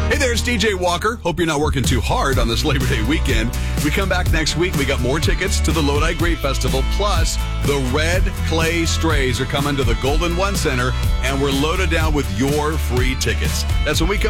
Hey there, it's DJ Walker. Hope you're not working too hard on this Labor Day weekend. We come back next week. We got more tickets to the Lodi Grape Festival. Plus, the Red Clay Strays are coming to the Golden One Center, and we're loaded down with your free tickets. That's when we come